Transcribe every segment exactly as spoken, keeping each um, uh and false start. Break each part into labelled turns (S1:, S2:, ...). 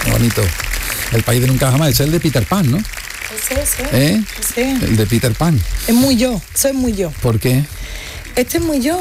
S1: bonito. El país de nunca jamás, ese es el de Peter Pan, ¿no?
S2: Ese, ese.
S1: ¿Eh?
S2: Ese.
S1: El de Peter Pan.
S2: Es muy yo, soy muy yo.
S1: ¿Por qué?
S2: Este es muy yo,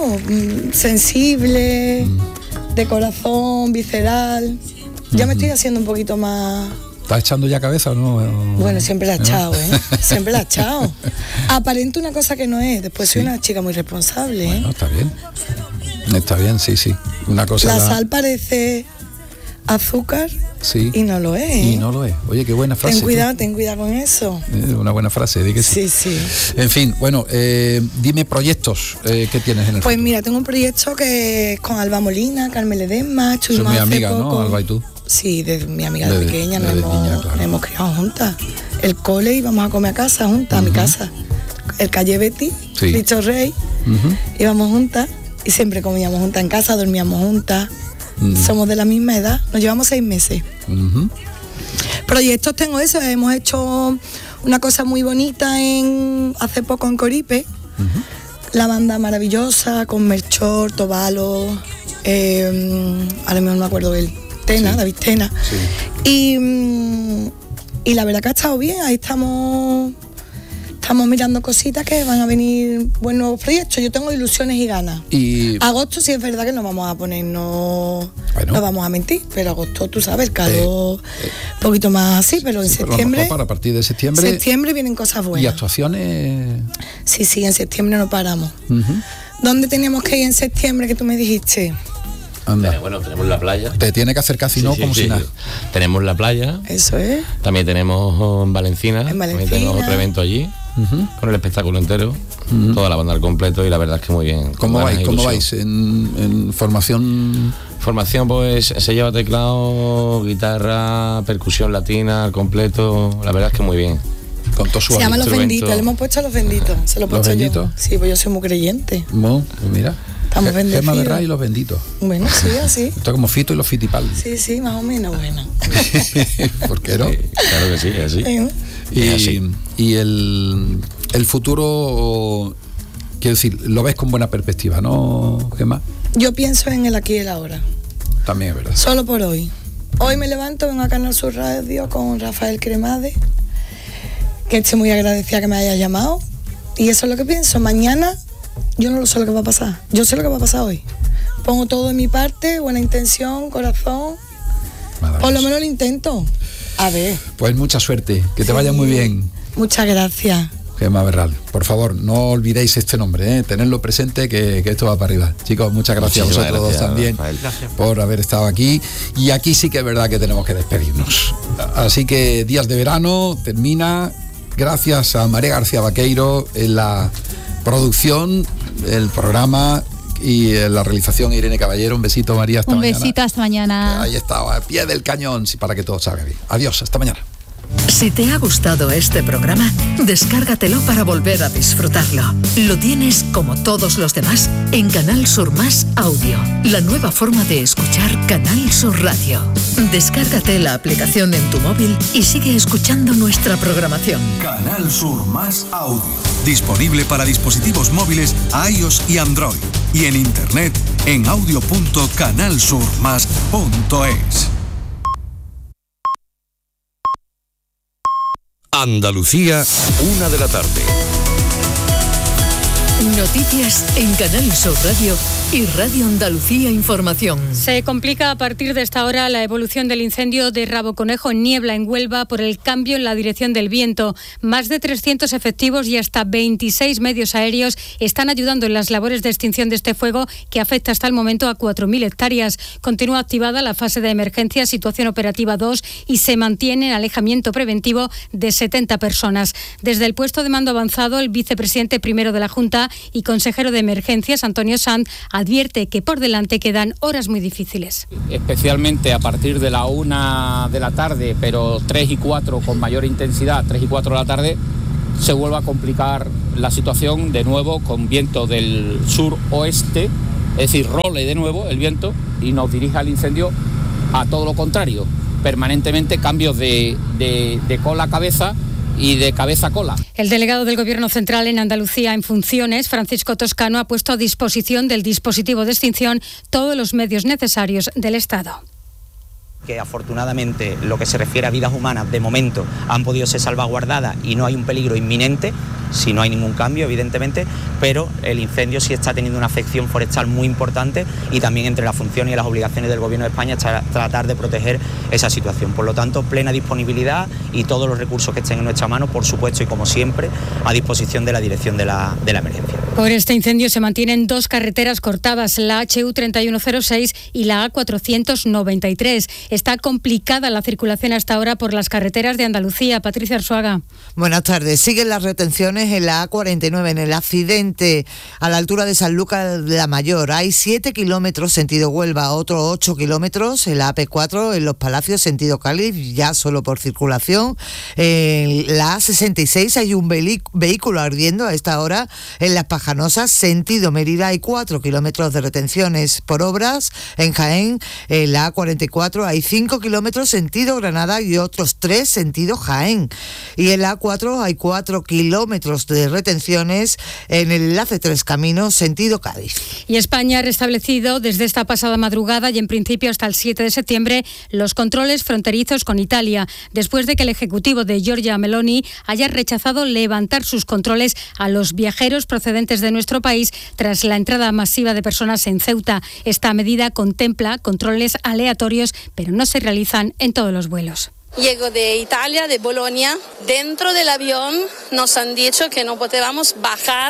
S2: sensible, mm. de corazón, visceral. Ya mm-hmm. me estoy haciendo un poquito más...
S1: ¿Estás echando ya cabeza o no?
S2: Bueno, siempre la he echado, ¿eh? Siempre la he echado. Aparento una cosa que no es, después soy sí. una chica muy responsable, ¿eh?
S1: Bueno, está bien. Está bien, sí, sí. Una cosa
S2: la
S1: da...
S2: sal parece azúcar
S1: sí.
S2: y no lo es, ¿eh?
S1: Y no lo es. Oye, qué buena frase.
S2: Ten cuidado,
S1: tú.
S2: ten cuidado con eso.
S1: Eh, una buena frase, di que sí.
S2: Sí, sí.
S1: En fin, bueno, eh, dime proyectos eh, que tienes en el
S2: Pues
S1: futuro.
S2: Mira, tengo un proyecto que es con Alba Molina, Carmen Ledesma,
S1: Soy mi amiga,
S2: poco.
S1: ¿no? Alba y tú.
S2: Sí, de mi amiga de, de pequeña, nos hemos,
S1: niña, claro.
S2: hemos criado juntas. El cole íbamos a comer a casa juntas, uh-huh. a mi casa. El calle Betty, sí. Cristo Rey, uh-huh. íbamos juntas y siempre comíamos juntas en casa, dormíamos juntas. Uh-huh. Somos de la misma edad, nos llevamos seis meses. Uh-huh. Proyectos tengo eso, hemos hecho una cosa muy bonita en hace poco en Coripe. Uh-huh. La banda maravillosa con Melchor, Tobalo, eh, ahora mismo no me acuerdo de él. Tena, sí. David Tena. Sí. Y, y la verdad que ha estado bien, ahí estamos estamos mirando cositas que van a venir buenos nuevos proyectos. Yo tengo ilusiones y ganas. Y agosto sí es verdad que nos vamos a poner, no, bueno. no vamos a mentir, pero agosto tú sabes, el calor eh, eh. un poquito más así, pero en sí, septiembre.
S1: Pero para a partir de septiembre.
S2: Septiembre vienen cosas buenas.
S1: ¿Y actuaciones?
S2: Sí, sí, en septiembre no paramos. Uh-huh. ¿Dónde teníamos que ir en septiembre que tú me dijiste?
S3: Anda. Bueno, tenemos la playa.
S1: Te tiene que hacer casi sí, no sí, como sí, si nada.
S3: Tenemos la playa.
S2: Eso es.
S3: También tenemos en Valencina.
S2: En Valencina.
S3: También tenemos otro evento allí. Uh-huh. Con el espectáculo entero. Uh-huh. Toda la banda al completo y la verdad es que muy bien.
S1: ¿Cómo vais? ¿Cómo vais? ¿En, en formación?
S3: Formación pues se lleva teclado, guitarra, percusión latina al completo. La verdad es que muy bien.
S1: Con todo su
S2: Se llama Los Benditos. Le hemos puesto a Los Benditos. Se lo he puesto
S1: ¿Los Benditos?
S2: Yo. Sí, pues yo soy muy creyente.
S1: Bueno, mira.
S2: Estamos bendecidos.
S1: Gema de Ray y Los Benditos.
S2: Bueno, sí, así.
S1: Esto es como Fito y los Fitipaldi.
S2: Sí, sí, más o menos, bueno.
S1: ¿Por qué no?
S3: Sí, claro que sí, es así.
S2: ¿Eh?
S1: Y, es así. y el, el futuro, quiero decir, lo ves con buena perspectiva, ¿no, Gema?
S2: Yo pienso en el aquí y el ahora.
S1: También es verdad.
S2: Solo por hoy. Hoy me levanto, vengo a Canal Sur Radio con Rafael Cremade, que estoy muy agradecida que me haya llamado. Y eso es lo que pienso. Mañana yo no lo sé lo que va a pasar. Yo sé lo que va a pasar hoy. Pongo todo de mi parte, buena intención, corazón. Por lo menos lo intento. A ver.
S1: Pues mucha suerte, que te
S2: sí.
S1: vaya muy bien.
S2: Muchas gracias.
S1: Gema Berral, por favor, no olvidéis este nombre, ¿eh? Tenedlo presente que, que esto va para arriba. Chicos, muchas gracias
S3: Muchísimas
S1: a vosotros
S3: gracias,
S1: dos también
S3: gracias.
S1: por haber estado aquí. Y aquí sí que es verdad que tenemos que despedirnos. Así que Días de Verano termina. Gracias a María García Vaqueiro en la producción, el programa y en la realización Irene Caballero. Un besito, María, hasta
S4: Un
S1: mañana.
S4: Un besito, hasta mañana.
S1: Ahí estaba, al pie del cañón, para que todo salga bien. Adiós, hasta mañana.
S5: Si te ha gustado este programa, descárgatelo para volver a disfrutarlo. Lo tienes, como todos los demás, en Canal Sur Más Audio, la nueva forma de escuchar Canal Sur Radio. Descárgate la aplicación en tu móvil y sigue escuchando nuestra programación.
S6: Canal Sur Más Audio, disponible para dispositivos móviles iOS y Android, y en internet en audio punto canal sur más punto es.
S7: Andalucía, una de la tarde.
S5: Noticias en Canal Sur Radio y Radio Andalucía Información.
S8: Se complica a partir de esta hora la evolución del incendio de Rabo Conejo en Niebla, en Huelva, por el cambio en la dirección del viento. Más de trescientos efectivos y hasta veintiséis medios aéreos están ayudando en las labores de extinción de este fuego que afecta hasta el momento a cuatro mil hectáreas. Continúa activada la fase de emergencia, situación operativa dos, y se mantiene en alejamiento preventivo de setenta personas. Desde el puesto de mando avanzado, el vicepresidente primero de la Junta y consejero de Emergencias, Antonio Sanz, advierte que por delante quedan horas muy difíciles.
S9: Especialmente a partir de la una de la tarde, pero tres y cuatro con mayor intensidad, tres y cuatro de la tarde, se vuelve a complicar la situación de nuevo con viento del sur-oeste, es decir, role de nuevo el viento y nos dirige al incendio a todo lo contrario, permanentemente cambios de, de, de cola a cabeza y de cabeza a cola.
S8: El delegado del Gobierno Central en Andalucía en funciones, Francisco Toscano, ha puesto a disposición del dispositivo de extinción todos los medios necesarios del Estado.
S4: Que afortunadamente lo que se refiere a vidas humanas de momento han podido ser salvaguardadas y no hay un peligro inminente, si no hay ningún cambio evidentemente, pero el incendio sí está teniendo una afección forestal muy importante y también entre las funciones y las obligaciones del Gobierno de España está tratar de proteger esa situación. Por lo tanto, plena disponibilidad y todos los recursos que estén en nuestra mano, por supuesto y como siempre, a disposición de la dirección de la, de la emergencia.
S8: Por este incendio se mantienen dos carreteras cortadas, la H U treinta y uno cero seis y la A cuatrocientos noventa y tres. Está complicada la circulación hasta ahora por las carreteras de Andalucía. Patricia Arzuaga.
S10: Buenas tardes. Siguen las retenciones en la A cuarenta y nueve, en el accidente a la altura de Sanlúcar de la Mayor. Hay siete kilómetros sentido Huelva, otros ocho kilómetros en la A P cuatro, en Los Palacios, sentido Cádiz, ya solo por circulación. En la A sesenta y seis hay un vehículo ardiendo a esta hora en Las Pajanosas, sentido Mérida. Hay cuatro kilómetros de retenciones por obras. En Jaén, en la A cuarenta y cuatro, hay cinco kilómetros sentido Granada y otros tres sentido Jaén. Y en la A cuatro hay cuatro kilómetros de retenciones en el enlace Tres Caminos, sentido Cádiz.
S8: Y España ha restablecido desde esta pasada madrugada y en principio hasta el siete de septiembre los controles fronterizos con Italia, después de que el ejecutivo de Giorgia Meloni haya rechazado levantar sus controles a los viajeros procedentes de nuestro país tras la entrada masiva de personas en Ceuta. Esta medida contempla controles aleatorios, pero no se realizan en todos los vuelos.
S11: Llego de Italia, de Bolonia. Dentro del avión nos han dicho que no podíamos bajar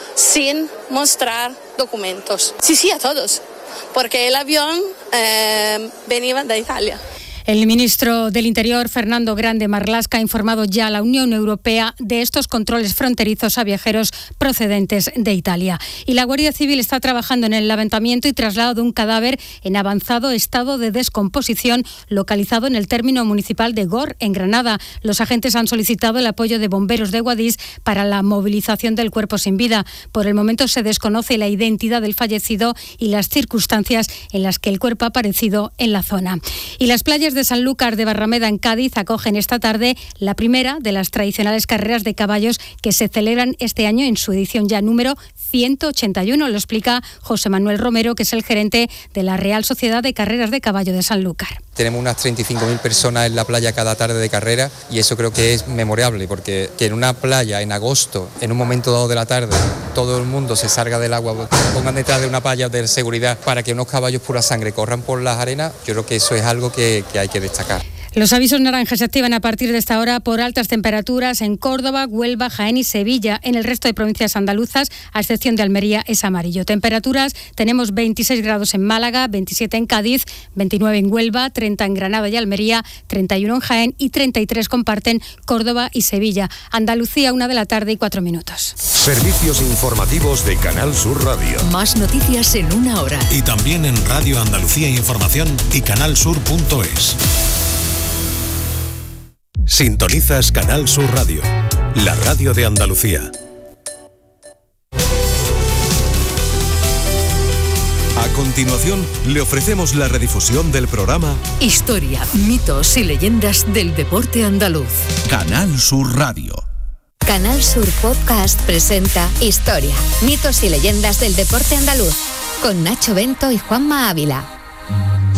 S11: sin mostrar documentos. Sí, sí, a todos, porque el avión eh, venía de Italia.
S8: El ministro del Interior, Fernando Grande Marlaska, ha informado ya a la Unión Europea de estos controles fronterizos a viajeros procedentes de Italia. Y la Guardia Civil está trabajando en el levantamiento y traslado de un cadáver en avanzado estado de descomposición localizado en el término municipal de Gor, en Granada. Los agentes han solicitado el apoyo de bomberos de Guadix para la movilización del cuerpo sin vida. Por el momento se desconoce la identidad del fallecido y las circunstancias en las que el cuerpo ha aparecido en la zona. Y las playas de Sanlúcar de Barrameda, en Cádiz, acogen esta tarde la primera de las tradicionales carreras de caballos que se celebran este año en su edición ya número ciento ochenta y uno. Lo explica José Manuel Romero, que es el gerente de la Real Sociedad de Carreras de Caballo de Sanlúcar.
S12: Tenemos unas treinta y cinco mil personas en la playa cada tarde de carrera y eso creo que es memorable, porque que en una playa en agosto, en un momento dado de la tarde, todo el mundo se salga del agua, pongan detrás de una valla de seguridad para que unos caballos pura sangre corran por las arenas, yo creo que eso es algo que, que hay que destacar.
S8: Los avisos naranjas se activan a partir de esta hora por altas temperaturas en Córdoba, Huelva, Jaén y Sevilla. En el resto de provincias andaluzas, a excepción de Almería, es amarillo. Temperaturas, tenemos veintiséis grados en Málaga, veintisiete en Cádiz, veintinueve en Huelva, treinta en Granada y Almería, treinta y uno en Jaén y treinta y tres comparten Córdoba y Sevilla. Andalucía, una de la tarde y cuatro minutos.
S7: Servicios informativos de Canal Sur Radio.
S5: Más noticias en una hora.
S6: Y también en Radio Andalucía Información y canalsur punto es.
S7: Sintonizas Canal Sur Radio, la radio de Andalucía.
S6: A continuación, le ofrecemos la redifusión del programa
S5: Historia, mitos y leyendas del deporte andaluz.
S6: Canal Sur Radio.
S13: Canal Sur Podcast presenta Historia, mitos y leyendas del deporte andaluz, con Nacho Bento y Juanma Ávila.